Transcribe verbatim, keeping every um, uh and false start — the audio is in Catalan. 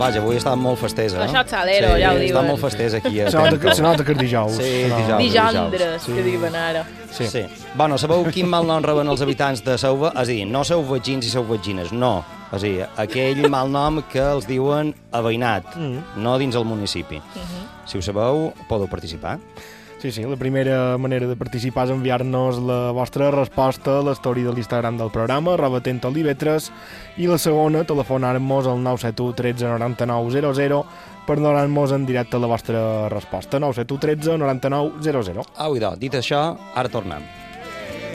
Vaja, avui estava molt festesa. Això és salero, ja ho diuen. Està molt festesa aquí. Se nota que, se nota que és dijous. Sí, no. dijous. Dijandres, Sí. que diuen ara. Sí. Sí. Bueno, sabeu quin mal nom reben els habitants de Selva? És a dir, no sou vagins i sou vagines, no. És a dir, aquell mal nom que els diuen aveïnat, Mm. no dins el municipi. Uh-huh. Si ho sabeu, podeu participar. Sí, sí, la primera manera de participar és enviar-nos la vostra resposta a l'story de l'Instagram del programa, arroba atentolivetres, i la segona, telefonar-nos al nou set u tretze noranta-nou zero zero per donar-nos en directe la vostra resposta. nou set u tretze noranta-nou zero zero. Au, idò, dit això, ara tornem.